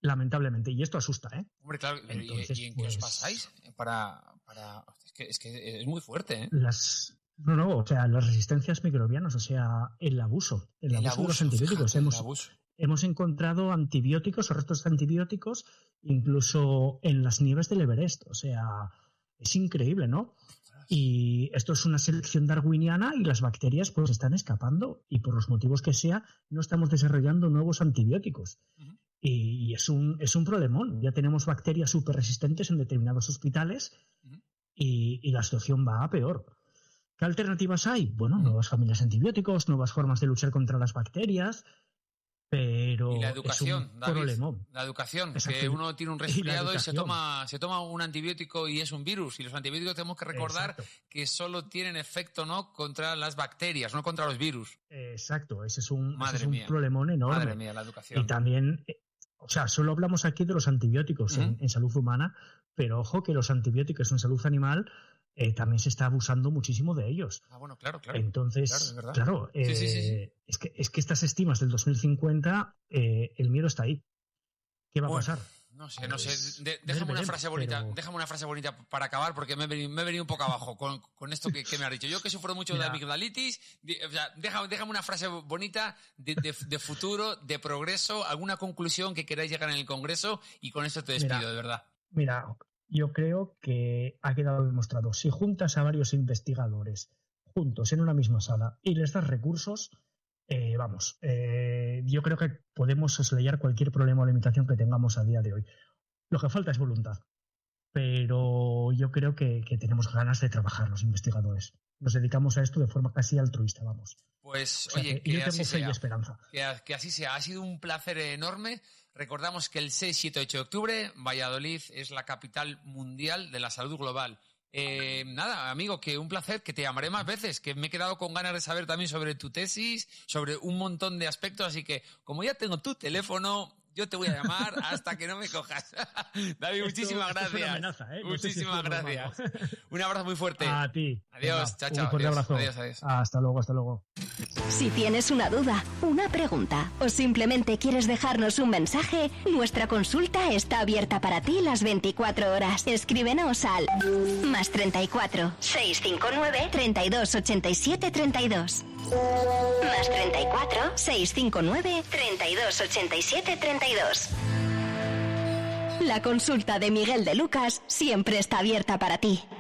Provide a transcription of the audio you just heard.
lamentablemente, y esto asusta, ¿eh? Hombre, claro, Entonces, ¿y en qué os pasáis? Es que es muy fuerte, ¿eh? Las resistencias microbianas, o sea, el abuso de los antibióticos. Fíjate, Hemos encontrado antibióticos o restos de antibióticos incluso en las nieves del Everest, o sea, es increíble, ¿no? Y esto es una selección darwiniana y las bacterias pues están escapando y por los motivos que sea no estamos desarrollando nuevos antibióticos. Uh-huh. Y es un problemón. Ya tenemos bacterias súper resistentes en determinados hospitales uh-huh. y la situación va a peor. ¿Qué alternativas hay? Bueno, nuevas familias de antibióticos, nuevas formas de luchar contra las bacterias, pero y la educación, es un problemón. La educación, exacto. Que uno tiene un resfriado y se toma un antibiótico y es un virus. Y los antibióticos tenemos que recordar exacto. Que solo tienen efecto, ¿no?, contra las bacterias, no contra los virus. Exacto, ese es un problemón enorme. Madre mía, la educación. Y también, solo hablamos aquí de los antibióticos uh-huh. en salud humana, pero ojo que los antibióticos en salud animal también se está abusando muchísimo de ellos. Ah, bueno, claro. Entonces, claro, sí. Es que estas estimas del 2050, el miedo está ahí. ¿Qué va a pasar? No sé. Déjame una frase bonita para acabar, porque me he venido un poco abajo con esto que me has dicho. Yo que sufro mucho de amigdalitis, déjame una frase bonita de futuro, de progreso, alguna conclusión que queráis llegar en el Congreso, y con esto te despido, de verdad. Mira, yo creo que ha quedado demostrado. Si juntas a varios investigadores juntos en una misma sala y les das recursos, yo creo que podemos soslayar cualquier problema o limitación que tengamos a día de hoy. Lo que falta es voluntad, pero yo creo que tenemos ganas de trabajar los investigadores. Nos dedicamos a esto de forma casi altruista, vamos. Pues, oye, que así sea. Esperanza. Que así sea. Ha sido un placer enorme. Recordamos que el 6, 7, 8 de octubre, Valladolid es la capital mundial de la salud global. Nada, amigo, que un placer, que te llamaré más veces, que me he quedado con ganas de saber también sobre tu tesis, sobre un montón de aspectos, así que como ya tengo tu teléfono, yo te voy a llamar hasta que no me cojas. David, muchísimas gracias. Es una amenaza, ¿eh? Muchísimas gracias. Un abrazo muy fuerte. A ti. Adiós, chao. Un fuerte abrazo. Adiós. Hasta luego. Si tienes una duda, una pregunta o simplemente quieres dejarnos un mensaje, nuestra consulta está abierta para ti las 24 horas. Escríbenos al +34 659 32 87 32. +34 659 32 87 32. La consulta de Miguel de Lucas siempre está abierta para ti.